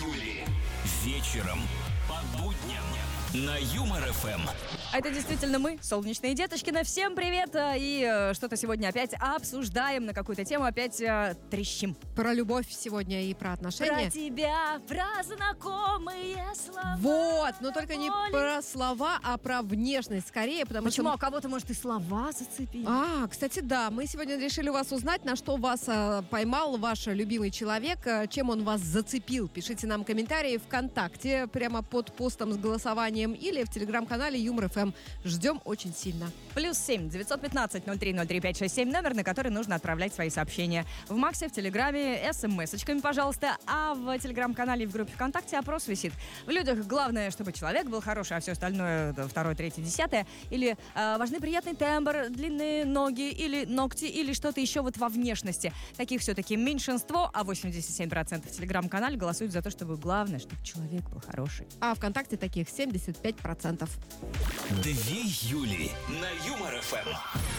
Юли. Вечером по будням на Юмор ФМ. А это действительно мы, солнечные Деточкины. Всем привет! И что-то сегодня опять обсуждаем на какую-то тему, опять трещим. Про любовь сегодня и про отношения. Про тебя, про знакомые слова. Вот, но только не про слова, а про внешность скорее, потому Почему? что... А кого-то, может, и слова зацепили? Кстати, да, мы сегодня решили вас узнать, на что вас поймал ваш любимый человек, чем он вас зацепил. Пишите нам комментарии ВКонтакте, прямо под постом с голосованием, или в телеграм-канале Юмор ФМ. Ждем очень сильно. +7 915 03 03 567, номер, на который нужно отправлять свои сообщения. В Максе, в Телеграме, смс-очками, пожалуйста. А в Телеграм-канале и в группе ВКонтакте опрос висит. В людях главное, чтобы человек был хороший, а все остальное второе, третье, десятое. Или важны приятный тембр, длинные ноги или ногти, или что-то еще вот во внешности. Таких все-таки меньшинство, а 87% в Телеграм-канале голосуют за то, чтобы главное, чтобы человек был хороший. А ВКонтакте таких 75%. Две Юли на Юмор ФМ.